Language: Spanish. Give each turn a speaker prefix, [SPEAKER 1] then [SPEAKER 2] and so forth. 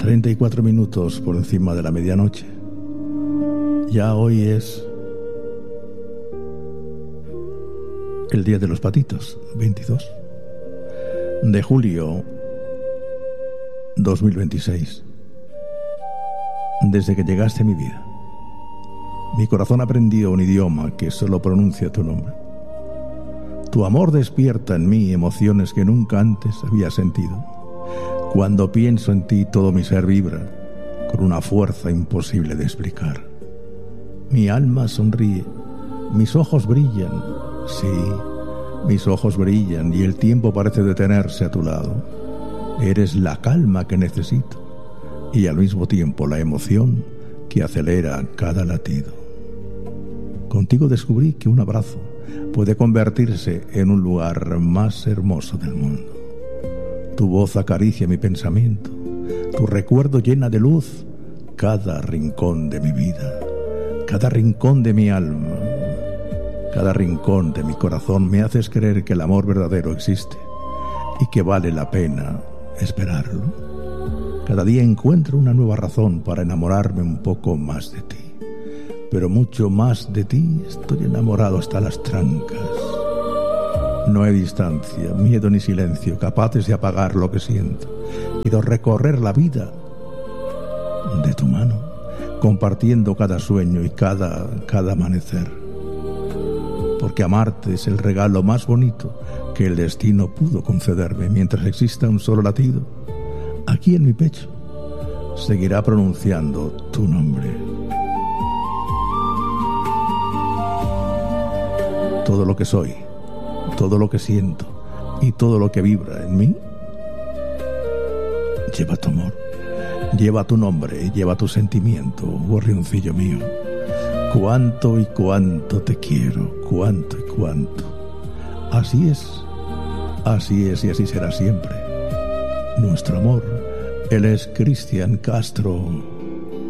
[SPEAKER 1] 34 minutos por encima de la medianoche. Ya hoy es el día de los patitos, 22 de julio 2026. Desde que llegaste a mi vida, mi corazón aprendió un idioma que solo pronuncia tu nombre. Tu amor despierta en mí emociones que nunca antes había sentido. Cuando pienso en ti, todo mi ser vibra con una fuerza imposible de explicar. Mi alma sonríe, mis ojos brillan, sí, mis ojos brillan y el tiempo parece detenerse a tu lado. Eres la calma que necesito y al mismo tiempo la emoción que acelera cada latido. Contigo descubrí que un abrazo puede convertirse en un lugar más hermoso del mundo. Tu voz acaricia mi pensamiento, tu recuerdo llena de luz cada rincón de mi vida, cada rincón de mi alma, cada rincón de mi corazón. Me haces creer que el amor verdadero existe y que vale la pena esperarlo. Cada día encuentro una nueva razón para enamorarme un poco más de ti. Pero mucho más de ti, estoy enamorado hasta las trancas. No hay distancia, miedo ni silencio capaces de apagar lo que siento. Quiero recorrer la vida de tu mano, compartiendo cada sueño y cada amanecer. Porque amarte es el regalo más bonito que el destino pudo concederme. Mientras exista un solo latido, aquí en mi pecho seguirá pronunciando tu nombre. Todo lo que soy, todo lo que siento y todo lo que vibra en mí lleva tu amor, lleva tu nombre, lleva tu sentimiento, gorrioncillo mío. Cuánto y cuánto te quiero, cuánto y cuánto. Así es y así será siempre. Nuestro amor, él es Cristian Castro.